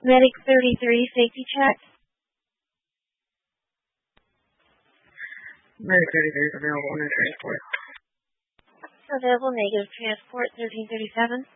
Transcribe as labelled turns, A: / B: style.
A: Medic 33, safety check.
B: Medic 33 is available under transport.
A: Available negative transport 1337.